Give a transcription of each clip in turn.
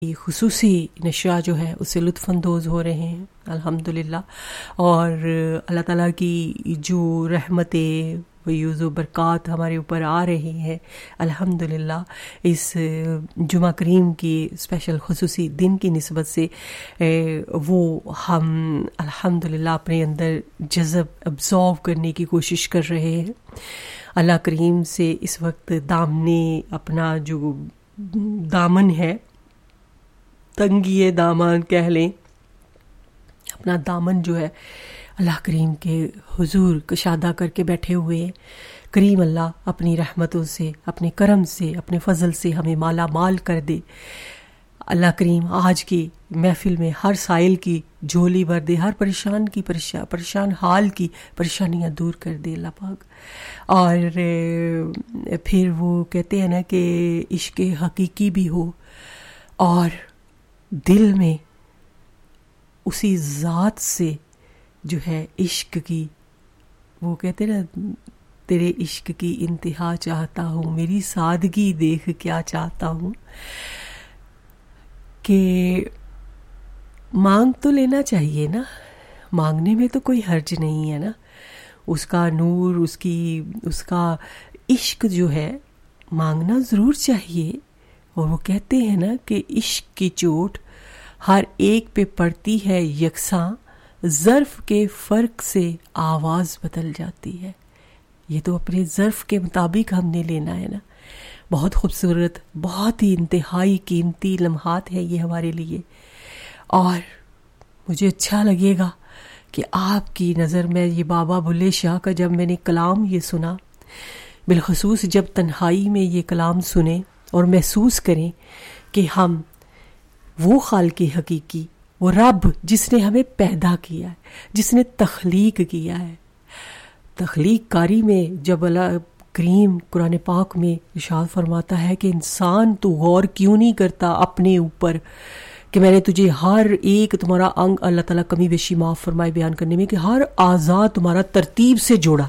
خصوصی نشرہ جو ہے اس سے لطف اندوز ہو رہے ہیں الحمدللہ، اور اللہ تعالیٰ کی جو رحمتیں ویوز و برکات ہمارے اوپر آ رہی ہیں الحمدللہ اس جمعہ کریم کی اسپیشل خصوصی دن کی نسبت سے، وہ ہم الحمدللہ اپنے اندر جذب ابزارو کرنے کی کوشش کر رہے ہیں۔ اللہ کریم سے اس وقت دامنے اپنا جو دامن ہے، تنگی دامان کہہ لیں، اپنا دامن جو ہے اللہ کریم کے حضور کشادہ کر کے بیٹھے ہوئے ہیں۔ کریم اللہ اپنی رحمتوں سے، اپنے کرم سے، اپنے فضل سے ہمیں مالا مال کر دے۔ اللہ کریم آج کی محفل میں ہر سائل کی جھولی بھر دے، ہر پریشان کی پریشان حال کی پریشانیاں دور کر دے اللہ پاک۔ اور پھر وہ کہتے ہیں نا کہ عشق حقیقی بھی ہو اور دل میں اسی ذات سے جو ہے عشق کی، وہ کہتے نا تیرے عشق کی انتہا چاہتا ہوں، میری سادگی دیکھ کیا چاہتا ہوں، کہ مانگ تو لینا چاہیے نا، مانگنے میں تو کوئی حرج نہیں ہے نا، اس کا نور، اس کا عشق جو ہے مانگنا ضرور چاہیے۔ اور وہ کہتے ہیں نا کہ عشق کی چوٹ ہر ایک پہ پڑتی ہے یکساں، ظرف کے فرق سے آواز بدل جاتی ہے۔ یہ تو اپنے ظرف کے مطابق ہم نے لینا ہے نا۔ بہت خوبصورت، بہت ہی انتہائی قیمتی لمحات ہیں یہ ہمارے لیے، اور مجھے اچھا لگے گا کہ آپ کی نظر میں یہ بابا بلے شاہ کا جب میں نے کلام یہ سنا، بالخصوص جب تنہائی میں یہ کلام سنیں اور محسوس کریں کہ ہم وہ خالق حقیقی، وہ رب جس نے ہمیں پیدا کیا ہے، جس نے تخلیق کیا ہے، تخلیق کاری میں جب اللہ کریم قرآن پاک میں ارشاد فرماتا ہے کہ انسان تو غور کیوں نہیں کرتا اپنے اوپر، کہ میں نے تجھے ہر ایک تمہارا انگ، اللہ تعالیٰ کمی بیشی معاف فرمائے بیان کرنے میں، کہ ہر اعضاء تمہارا ترتیب سے جوڑا۔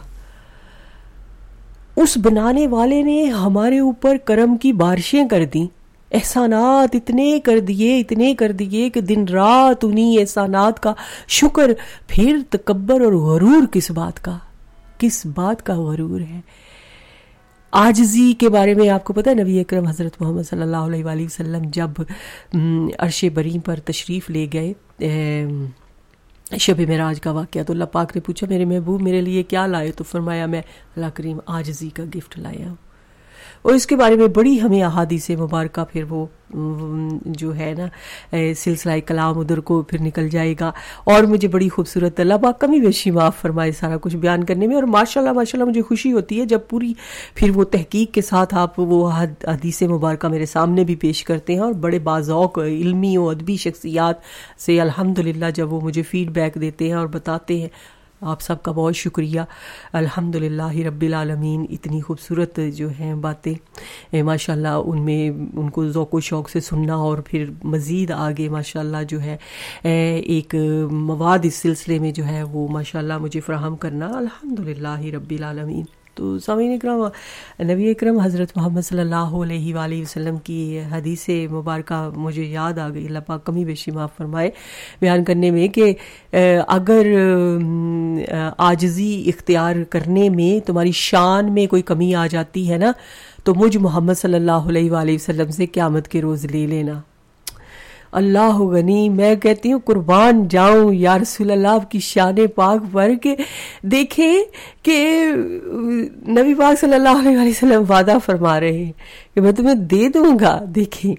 اس بنانے والے نے ہمارے اوپر کرم کی بارشیں کر دیں، احسانات اتنے کر دیے کہ دن رات انہی احسانات کا شکر، پھر تکبر اور غرور کس بات کا غرور ہے۔ عاجزی کے بارے میں آپ کو پتہ ہے، نبی اکرم حضرت محمد صلی اللہ علیہ وآلہ وسلم جب عرش بری پر تشریف لے گئے، شب معراج کا واقعہ، تو اللہ پاک نے پوچھا میرے محبوب میرے لیے کیا لائے؟ تو فرمایا میں اللہ کریم عاجزی کا گفٹ لایا ہوں۔ اور اس کے بارے میں بڑی ہمیں احادیث مبارکہ، پھر وہ جو ہے نا سلسلہ کلام ادھر کو پھر نکل جائے گا، اور مجھے بڑی خوبصورت اللہ پاک کمی بیشی معاف فرمائے سارا کچھ بیان کرنے میں، اور ماشاءاللہ مجھے خوشی ہوتی ہے جب پوری پھر وہ تحقیق کے ساتھ آپ وہ حدیث مبارکہ میرے سامنے بھی پیش کرتے ہیں، اور بڑے باذوق علمی و ادبی شخصیات سے الحمدللہ جب وہ مجھے فیڈ بیک دیتے ہیں اور بتاتے ہیں، آپ سب کا بہت شکریہ الحمدللہ رب العالمین۔ اتنی خوبصورت جو ہیں باتیں ماشاءاللہ، ان میں ان کو ذوق و شوق سے سننا، اور پھر مزید آگے ماشاءاللہ جو ہے ایک مواد اس سلسلے میں جو ہے وہ ماشاءاللہ مجھے فراہم کرنا الحمدللہ رب العالمین۔ تو سامعین اکرام، نبی اکرم حضرت محمد صلی اللہ علیہ وآلہ وسلم کی حدیث مبارکہ مجھے یاد آ گئی، اللہ پاک کمی بیشی معاف فرمائے بیان کرنے میں، کہ اگر عاجزی اختیار کرنے میں تمہاری شان میں کوئی کمی آ جاتی ہے نا، تو مجھ محمد صلی اللہ علیہ وآلہ وسلم سے قیامت کے روز لے لینا۔ اللہ غنی، میں کہتی ہوں قربان جاؤں یا رسول اللہ آپ کی شان پاک پر، کہ دیکھیں کہ نبی پاک صلی اللہ علیہ وسلم وعدہ فرما رہے ہیں کہ میں تمہیں دے دوں گا۔ دیکھیں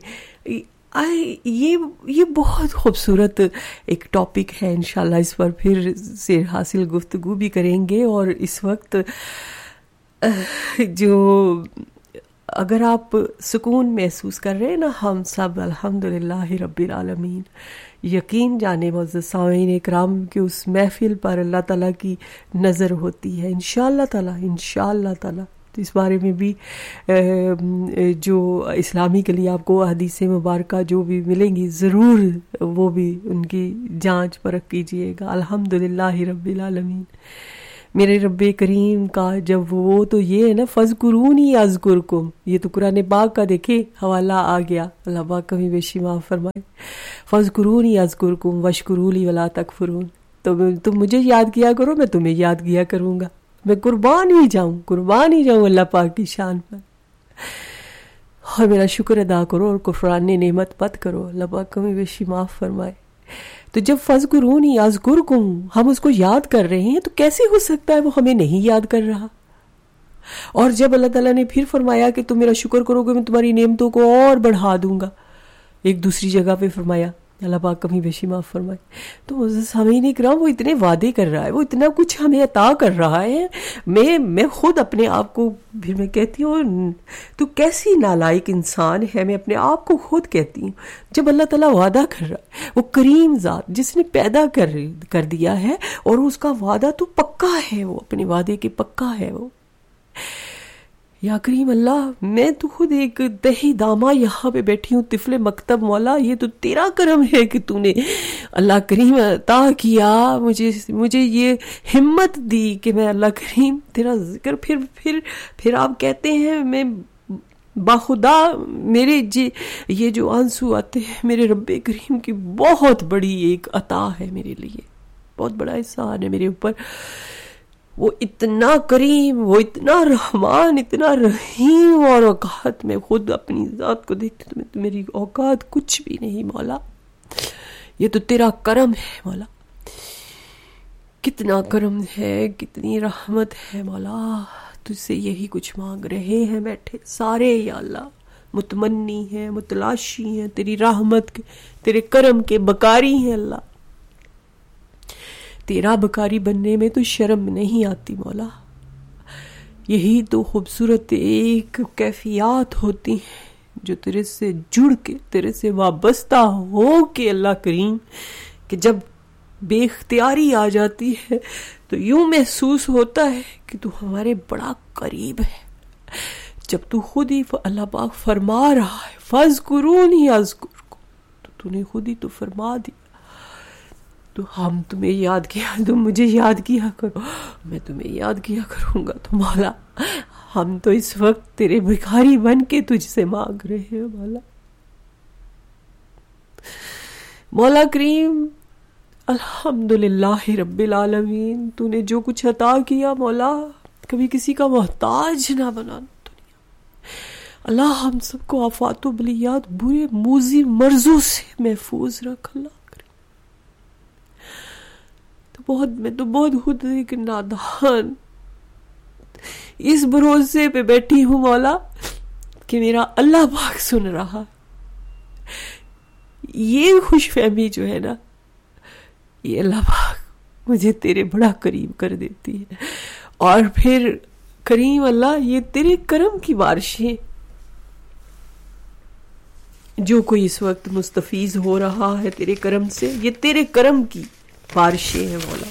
یہ بہت خوبصورت ایک ٹاپک ہے، انشاءاللہ اس پر پھر سے حاصل گفتگو بھی کریں گے۔ اور اس وقت جو اگر آپ سکون محسوس کر رہے ہیں نا، ہم سب الحمدللہ رب العالمین، یقین جانے معزز سامعین اکرام کہ اس محفل پر اللہ تعالیٰ کی نظر ہوتی ہے انشاءاللہ تعالیٰ۔ تو اس بارے میں بھی جو اسلامی کے لیے آپ کو حدیث مبارکہ جو بھی ملیں گی، ضرور وہ بھی ان کی جانچ پرکھ کیجئے گا الحمدللہ رب العالمین۔ میرے رب کریم کا جب وہ تو یہ ہے نا فذکرونی اذکرکم، یہ تو قرآن پاک کا دیکھے حوالہ آ گیا، اللہ پاک کبھی بیشی معاف فرمائے، فذکرونی اذکرکم واشکروا لی ولا تکفرون، تو تم مجھے یاد کیا کرو میں تمہیں یاد کیا کروں گا، میں قربان ہی جاؤں اللہ پاک کی شان پر، اور میرا شکر ادا کرو اور کفران نعمت مت کرو، اللہ پاک کبھی بیشی معاف فرمائے۔ تو جب فذکرونی اذکرکم ہم اس کو یاد کر رہے ہیں تو کیسے ہو سکتا ہے وہ ہمیں نہیں یاد کر رہا؟ اور جب اللہ تعالیٰ نے پھر فرمایا کہ تم میرا شکر کرو گے میں تمہاری نعمتوں کو اور بڑھا دوں گا، ایک دوسری جگہ پہ فرمایا، اللہ پاک کبھی بیشی معاف فرمائے۔ تو معزز سامعین کرام، وہ اتنے وعدے کر رہا ہے، وہ اتنا کچھ ہمیں عطا کر رہا ہے، میں خود اپنے آپ کو پھر میں کہتی ہوں تو کیسی نالائق انسان ہے، میں اپنے آپ کو خود کہتی ہوں، جب اللہ تعالیٰ وعدہ کر رہا ہے، وہ کریم ذات جس نے پیدا کر دیا ہے اور اس کا وعدہ تو پکا ہے، وہ اپنے وعدے کے پکا ہے وہ، یا کریم اللہ میں تو خود ایک دہی دامہ یہاں پہ بیٹھی ہوں طفل مکتب، مولا یہ تو تیرا کرم ہے کہ تو نے اللہ کریم عطا کیا مجھے یہ ہمت دی کہ میں اللہ کریم تیرا ذکر پھر آپ کہتے ہیں میں باخدا میرے یہ جو آنسو آتے ہیں میرے رب کریم کی بہت بڑی ایک عطا ہے میرے لیے، بہت بڑا احسان ہے میرے اوپر، وہ اتنا کریم، وہ اتنا رحمان، اتنا رحیم، اور اوقات میں خود اپنی ذات کو دیکھتی تو میری اوقات کچھ بھی نہیں مولا، یہ تو تیرا کرم ہے مولا، کتنا کرم ہے، کتنی رحمت ہے مولا، تجھ سے یہی کچھ مانگ رہے ہیں بیٹھے سارے یا اللہ، متمنی ہیں، متلاشی ہیں تیری رحمت کے، تیرے کرم کے بکاری ہیں اللہ، تیرا بکاری بننے میں تو شرم نہیں آتی مولا، یہی تو خوبصورت ایک کیفیات ہوتی ہیں جو تیرے سے جڑ کے، تیرے سے وابستہ ہو کے اللہ کریم، کہ جب بے اختیاری آ جاتی ہے تو یوں محسوس ہوتا ہے کہ تو ہمارے بڑا قریب ہے، جب تو خود ہی اللہ پاک فرما رہا ہے فَاذْكُرُونِي أَذْكُرْكُمْ، تو نے خود ہی تو فرما دیا، تو ہم تمہیں یاد کیا، تم مجھے یاد کیا کرو، میں تمہیں یاد کیا کروں گا، تو مولا ہم تو اس وقت تیرے بھکاری بن کے تجھ سے مانگ رہے ہیں مولا، مولا کریم الحمدللہ رب العالمین، تو نے جو کچھ عطا کیا مولا کبھی کسی کا محتاج نہ بنا دنیا، اللہ ہم سب کو آفات و بلیات برے موذی مرضوں سے محفوظ رکھ اللہ، میں تو بہت خود ایک نادان اس بھروسے پہ بیٹھی ہوں مولا کہ میرا اللہ پاک سن رہا، یہ خوش فہمی جو ہے نا، یہ اللہ پاک مجھے تیرے بڑا قریب کر دیتی ہے، اور پھر کریم اللہ یہ تیرے کرم کی بارشیں، جو کوئی اس وقت مستفیض ہو رہا ہے تیرے کرم سے، یہ تیرے کرم کی بارشیں ہیں مولا،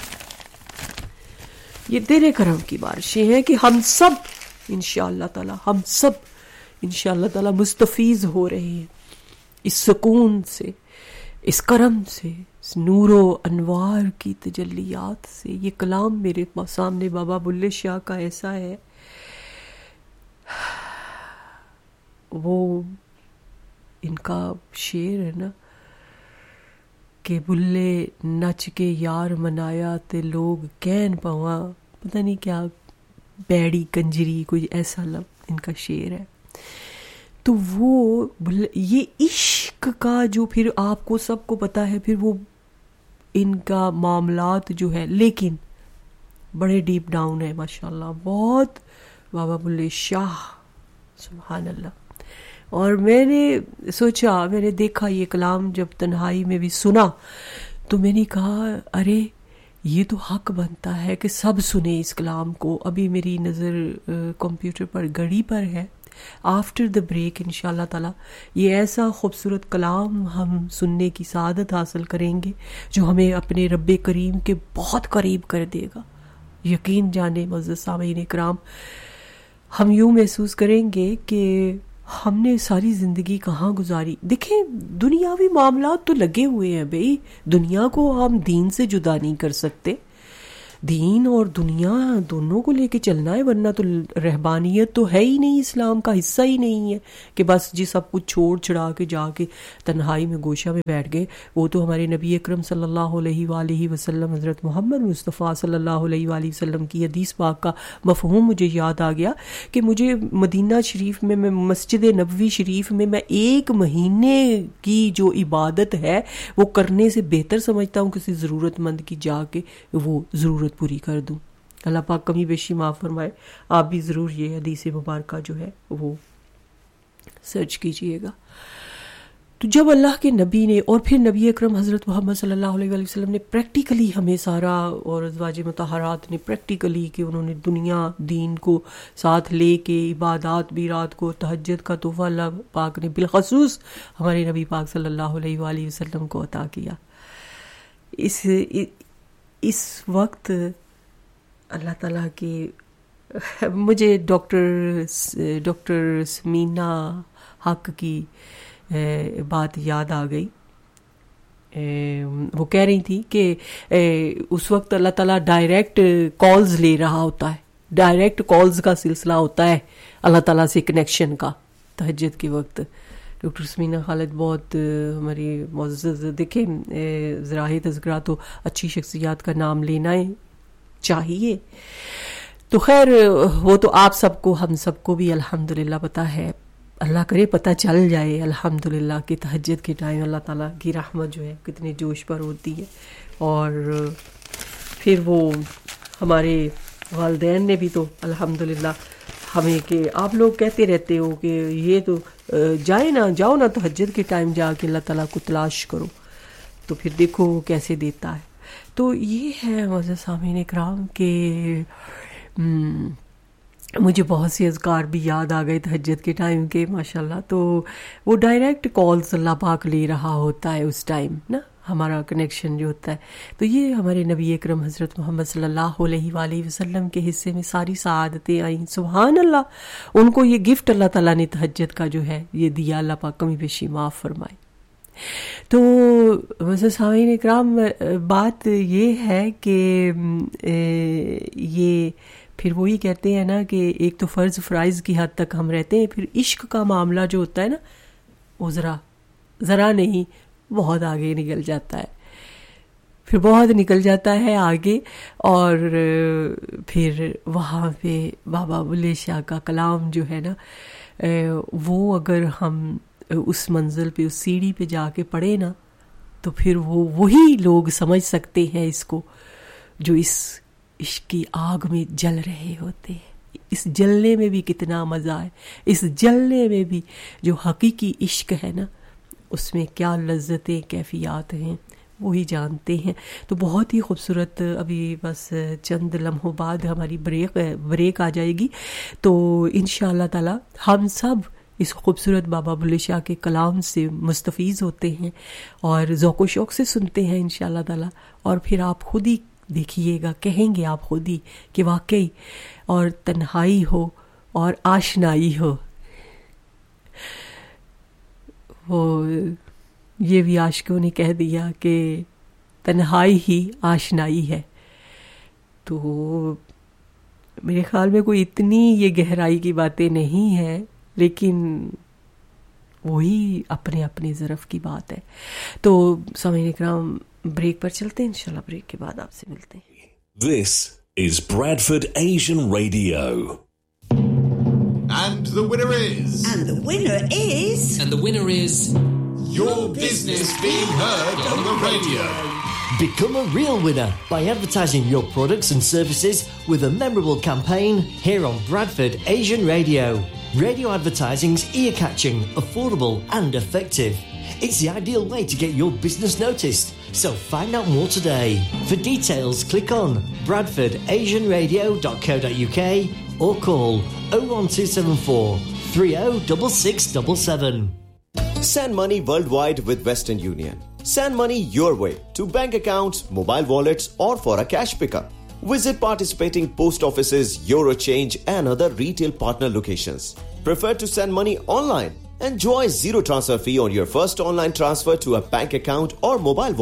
یہ تیرے کرم کی بارشیں ہیں کہ ہم سب انشاءاللہ تعالی مستفیض ہو رہے ہیں اس سکون سے، اس کرم سے، اس نور و انوار کی تجلیات سے۔ یہ کلام میرے سامنے بابا بلے شاہ کا ایسا ہے، وہ ان کا شعر ہے نا کہ بلے نچ کے یار منایا تے لوگ کہن پواں، پتہ نہیں کیا بیڑی کنجری، کوئی ایسا ان کا شعر ہے۔ تو وہ یہ عشق کا جو پھر آپ کو سب کو پتا ہے، پھر وہ ان کا معاملات جو ہے، لیکن بڑے ڈیپ ڈاؤن ہے ماشاءاللہ، بہت بابا بلے شاہ، سبحان اللہ۔ اور میں نے سوچا، میں نے دیکھا یہ کلام جب تنہائی میں بھی سنا تو میں نے کہا ارے یہ تو حق بنتا ہے کہ سب سنیں اس کلام کو۔ ابھی میری نظر کمپیوٹر پر گھڑی پر ہے، آفٹر دا بریک انشاءاللہ تعالی یہ ایسا خوبصورت کلام ہم سننے کی سعادت حاصل کریں گے جو ہمیں اپنے رب کریم کے بہت قریب کر دے گا۔ یقین جانے معزز سامعین اکرام، ہم یوں محسوس کریں گے کہ ہم نے ساری زندگی کہاں گزاری۔ دیکھیں دنیاوی معاملات تو لگے ہوئے ہیں بھئی، دنیا کو ہم دین سے جدا نہیں کر سکتے، دین اور دنیا دونوں کو لے کے چلنا ہے, ورنہ تو رہبانیت تو ہے ہی نہیں, اسلام کا حصہ ہی نہیں ہے کہ بس جی سب کچھ چھوڑ چھڑا کے جا کے تنہائی میں گوشہ میں بیٹھ گئے. وہ تو ہمارے نبی اکرم صلی اللہ علیہ وآلہ وسلم حضرت محمد مصطفیٰ صلی اللہ علیہ وآلہ وسلم کی حدیث پاک کا مفہوم مجھے یاد آ گیا کہ مجھے مدینہ شریف میں مسجد نبوی شریف میں 1 مہینے کی جو عبادت ہے وہ کرنے سے بہتر سمجھتا ہوں کسی ضرورت مند کی جا کے وہ ضرورت پوری کر دوں. اللہ پاک کمی بیشی معاف فرمائے. آپ بھی ضرور یہ حدیث مبارکہ جو ہے وہ سرچ کیجئے گا. تو جب اللہ کے نبی نے اور پھر نبی اکرم حضرت محمد صلی اللہ علیہ وآلہ وسلم نے پریکٹیکلی ہمیں سارا, اور ازواج مطہرات نے پریکٹیکلی کہ انہوں نے دنیا دین کو ساتھ لے کے عبادات بھی رات کو تہجد کا تحفہ اللہ پاک نے بالخصوص ہمارے نبی پاک صلی اللہ علیہ وآلہ وسلم کو عطا کیا. اس وقت اللہ تعالیٰ کی مجھے ڈاکٹر سمینا حق کی بات یاد آ گئی. وہ کہہ رہی تھی کہ اس وقت اللہ تعالیٰ ڈائریکٹ کالز لے رہا ہوتا ہے, ڈائریکٹ کالز کا سلسلہ ہوتا ہے اللہ تعالیٰ سے کنیکشن کا تہجد کے وقت. ڈاکٹر سمینا خالد بہت ہماری معزز, دیکھیں ذرائع تذکرہ تو اچھی شخصیات کا نام لینا ہی چاہیے. تو خیر وہ تو آپ سب کو ہم سب کو بھی الحمدللہ پتہ ہے, اللہ کرے پتہ چل جائے الحمدللہ کہ تہجد کے ٹائم اللہ تعالیٰ کی رحمت جو ہے کتنے جوش پر ہوتی ہے. اور پھر وہ ہمارے والدین نے بھی تو الحمدللہ ہمیں, کہ آپ لوگ کہتے رہتے ہو کہ یہ تو جاؤ نا تہجد کے ٹائم جا کے اللہ تعالیٰ کو تلاش کرو, تو پھر دیکھو وہ کیسے دیتا ہے. تو یہ ہے معزز سامعین اکرام کہ مجھے بہت سی اذکار بھی یاد آ گئے تہجد کے ٹائم کے ماشاءاللہ. تو وہ ڈائریکٹ کالز اللہ پاک لے رہا ہوتا ہے اس ٹائم نا, ہمارا کنیکشن جو ہوتا ہے. تو یہ ہمارے نبی اکرم حضرت محمد صلی اللہ علیہ وآلہ وسلم کے حصے میں ساری سعادتیں آئیں, سبحان اللہ. ان کو یہ گفٹ اللہ تعالیٰ نے تہجد کا جو ہے یہ دیا, اللہ پاک کمی بیشی معاف فرمائے. تو معزز سامعین اکرام بات یہ ہے کہ یہ پھر وہی کہتے ہیں نا کہ ایک تو فرض فرائض کی حد تک ہم رہتے ہیں, پھر عشق کا معاملہ جو ہوتا ہے نا وہ ذرا نہیں بہت آگے نکل جاتا ہے, پھر بہت نکل جاتا ہے آگے. اور پھر وہاں پہ بابا بلے شاہ کا کلام جو ہے نا وہ اگر ہم اس منزل پہ اس سیڑھی پہ جا کے پڑھے نا تو پھر وہی لوگ سمجھ سکتے ہیں اس کو جو اس عشق کی آگ میں جل رہے ہوتے ہیں. اس جلنے میں بھی کتنا مزہ ہے, اس جلنے میں بھی جو حقیقی عشق ہے نا اس میں کیا لذتیں کیفیات ہیں وہی جانتے ہیں. تو بہت ہی خوبصورت, ابھی بس چند لمحوں بعد ہماری بریک آ جائے گی, تو انشاءاللہ تعالی ہم سب اس خوبصورت بابا بلے شاہ کے کلام سے مستفیض ہوتے ہیں اور ذوق و شوق سے سنتے ہیں انشاءاللہ تعالی. اور پھر آپ خود ہی دیکھیے گا, کہیں گے آپ خود ہی کہ واقعی اور تنہائی ہو اور آشنائی ہو. وہ یہ بھی عاشقوں نے کہہ دیا کہ تنہائی ہی آشنائی ہے. تو میرے خیال میں کوئی اتنی یہ گہرائی کی باتیں نہیں ہیں, لیکن وہی اپنے اپنے ظرف کی بات ہے. تو سامعین اکرام بریک پر چلتے ہیں, انشاءاللہ بریک کے بعد آپ سے ملتے ہیں. This is Bradford Asian Radio. And the winner is... And the winner is... And the winner is... Your business being heard on the radio. Become a real winner by advertising your products and services with a memorable campaign here on Bradford Asian Radio. Radio advertising's ear-catching, affordable and effective. It's the ideal way to get your business noticed. So find out more today. For details, click on bradfordasianradio.co.uk or call 01274 306677. Send money worldwide with Western Union. Send money your way to bank accounts, mobile wallets or for a cash pickup. Visit participating post offices, Eurochange and other retail partner locations. Prefer to send money online? Enjoy zero transfer fee on your first online transfer to a bank account or mobile wallet.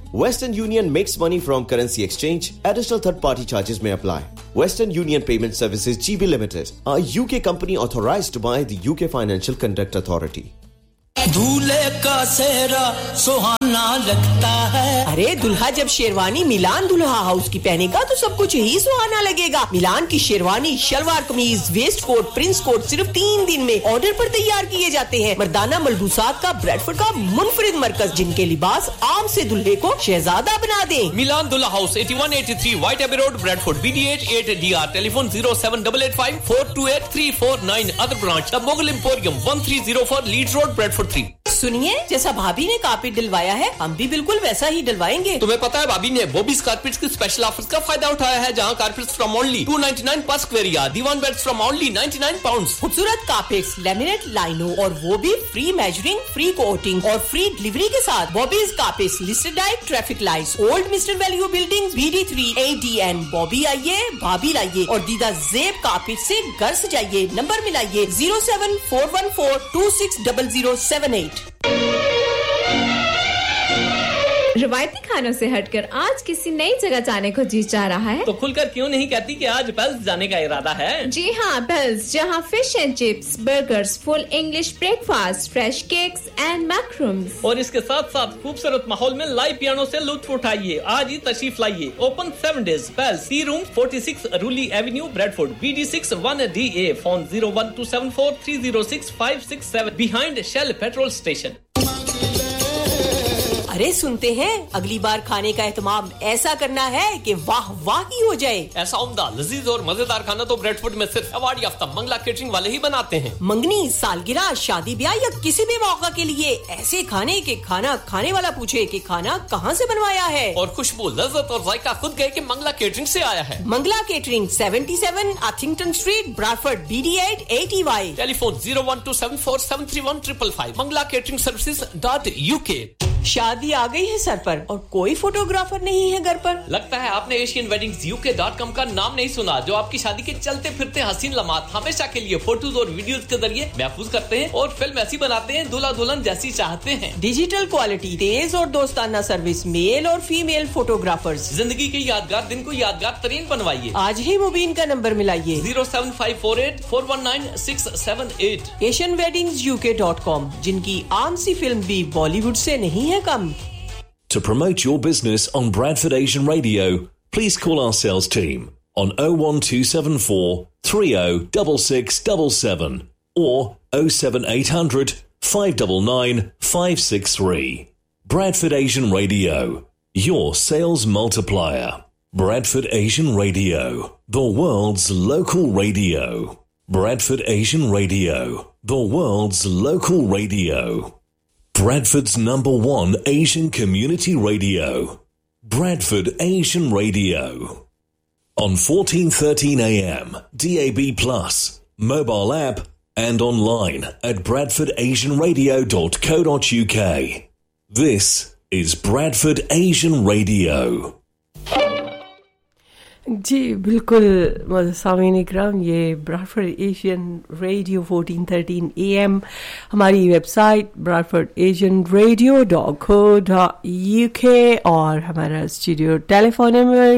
Western Union makes money from currency exchange. Additional third-party charges may apply. Western Union Payment Services GB Limited, a UK company authorized by the UK Financial Conduct Authority. दूल्हे का सेहरा सुहाना लगता है. अरे दुल्हा जब शेरवानी मिलान दुल्हा house की पहनेगा तो सब कुछ ही सुहाना लगेगा. मिलान की शेरवानी, शलवार कमीज, वेस्ट कोट, प्रिंस कोट सिर्फ 3 दिन में ऑर्डर पर तैयार किए जाते हैं. मर्दाना मलबूसात का ब्रैडफोर्ड का मुनफरिद मरकज, जिनके लिबास आम से दुल्हे को शहजादा बना दें. मिलान दुल्हा house 8183 White Abbey Road, Bradford, BD8 8DR. Telephone 07885 428 349. Other branch, The Mughal Emporium, 1304 Leeds Road, Bradford 3. सुनिए, जैसा भाभी ने कारपेट डलवाया है हम भी बिल्कुल वैसा ही डलवाएंगे. तुम्हें पता है भाभी ने बॉबीज कारपेट्स की स्पेशल ऑफर्स का फायदा उठाया है, जहां कारपेट्स फ्रॉम ओनली 299 पर square yard, Diwan beds from only 99 pounds. खूबसूरत कारपेट्स, लैमिनेट लाइनों और वो भी फ्री मेजरिंग, फ्री कोटिंग और फ्री डिलीवरी के साथ. Bobby's carpets, listed diet, traffic lights, old mister value building, BD3 ADN. Bobby आइए, भाभी लाइए और दीदा जेब कारपेट से घर सजाइए. नंबर मिलाइए 07414260078. रवायती खानों से हटकर आज किसी नई जगह जाने को जी चाह रहा है तो खुलकर क्यों नहीं कहती कि आज पेल्स जाने का इरादा है. जी हाँ, पेल्स, जहाँ fish and chips, burgers, full English breakfast, fresh cakes and मैक्रूम्स और इसके साथ साथ खूबसूरत माहौल में लाइव पियानो से लुत्फ उठाइए. आज ही तशरीफ लाइए. Open 7 days. Pails, T room 46 रूली Avenue, Bradford, BD6 1DA. Phone 01274 306 567 behind shell petrol station. अरे सुनते हैं, अगली बार खाने का एहतमाम ऐसा करना है कि वाह वाह ही हो जाए. ऐसा उम्दा, लजीज और मजेदार खाना तो ब्रैडफोर्ड में सिर्फ अवार्ड याफ्ता मंगला केटरिंग वाले ही बनाते हैं. मंगनी, सालगिरह, शादी ब्याह या किसी भी मौका के लिए ऐसे खाने के खाना खाने वाला पूछे कि खाना कहाँ से बनवाया है. और खुशबू, लज्जत और जायका खुद गए कि मंगला केटरिंग से आया है. Mangla catering, 77 अथिंगटन street, Bradford, BD8 80Y. Telephone 01274731555. Mangla catering सर्विसेज.UK. शादी आ गई है सर पर और कोई फोटोग्राफर नहीं है घर पर. लगता है आपने AsianWeddingsUK.com का नाम नहीं सुना, जो आपकी शादी के चलते फिरते हसीन लम्हात हमेशा के लिए फोटोज और वीडियोस के जरिए महफूज करते हैं और फिल्म ऐसी बनाते हैं दूल्हा दुल्हन जैसी चाहते हैं. डिजिटल क्वालिटी, तेज और दोस्ताना सर्विस, मेल और फीमेल फोटोग्राफर्स. जिंदगी के यादगार दिन को यादगार तरीन बनवाइए. आज ही मुबीन का नंबर मिलाइए 07548419678. AsianWeddingsUK.com, जिनकी आम सी फिल्म भी बॉलीवुड से नहीं है कम. To promote your business on Bradford Asian Radio, please call our sales team on 01274 306677 or 07800 599 563. Bradford Asian Radio, your sales multiplier. Bradford Asian Radio, the world's local radio. Bradford Asian Radio, the world's local radio. Bradford's #1 Asian community radio. Bradford Asian Radio. On 1413 AM, DAB+, mobile app and online at bradfordasianradio.co.uk. This is Bradford Asian Radio. जी बिल्कुल सामीन इकराम, ये Bradford Asian radio 1413 AM, हमारी website bradfordasianradio.co.uk और हमारा studio telephone number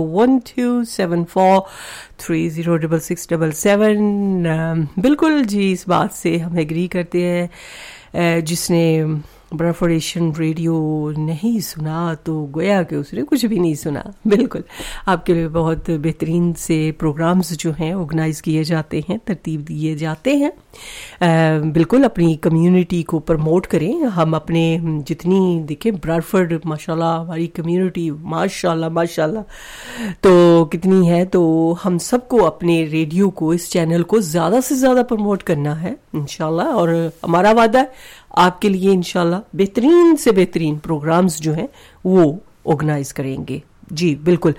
01274306677. बिल्कुल जी, इस बात से हम एग्री करते हैं. जिसने ब्रैडफोर्ड एशियन रेडियो नहीं सुना तो गोया कि उसने कुछ भी नहीं सुना. बिल्कुल, आपके लिए बहुत बेहतरीन से प्रोग्राम्स जो हैं ऑर्गेनाइज किए जाते हैं, तरतीब दिए जाते हैं. बिल्कुल अपनी कम्युनिटी को प्रमोट करें. हम अपने जितनी देखें ब्रैडफोर्ड माशाल्लाह, हमारी कम्युनिटी माशाल्लाह माशाल्लाह तो कितनी है, तो हम सबको अपने रेडियो को, इस चैनल को ज़्यादा से ज़्यादा प्रमोट करना है इंशाल्लाह. और हमारा वादा है आपके लिए इंशाल्लाह बेहतरीन से बेहतरीन प्रोग्राम्स जो हैं वो ऑर्गेनाइज करेंगे. जी बिल्कुल,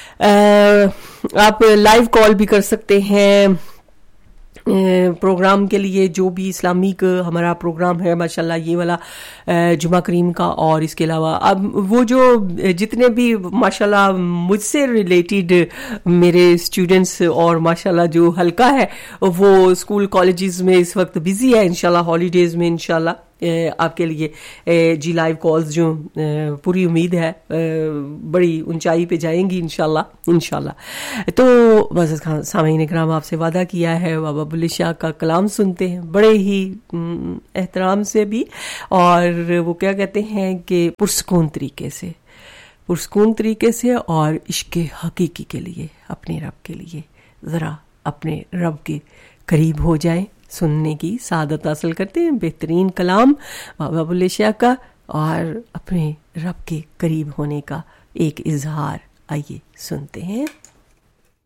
आप लाइव कॉल भी कर सकते हैं प्रोग्राम के लिए. जो भी इस्लामिक हमारा प्रोग्राम है माशाल्लाह, ये वाला जुमा करीम का, और इसके अलावा अब वो जो जितने भी माशाल्लाह मुझसे रिलेटेड मेरे स्टूडेंट्स और माशाल्लाह जो हल्का है वो स्कूल कॉलेजेस में इस वक्त बिजी है इंशाल्लाह, हॉलीडेज में इंशाल्लाह. آپ کے لیے جی لائیو کالز جو پوری امید ہے بڑی اونچائی پہ جائیں گی انشاءاللہ. تو بس سامعین کرام آپ سے وعدہ کیا ہے بابا بلے شاہ کا کلام سنتے ہیں بڑے ہی احترام سے بھی, اور وہ کیا کہتے ہیں کہ پرسکون طریقے سے اور عشق حقیقی کے لیے, اپنے رب کے لیے ذرا اپنے رب کے قریب ہو جائیں, سننے کی سعادت حاصل کرتے ہیں بہترین کلام بابا بلے شاہ کا اور اپنے رب کے قریب ہونے کا ایک اظہار. آئیے سنتے ہیں.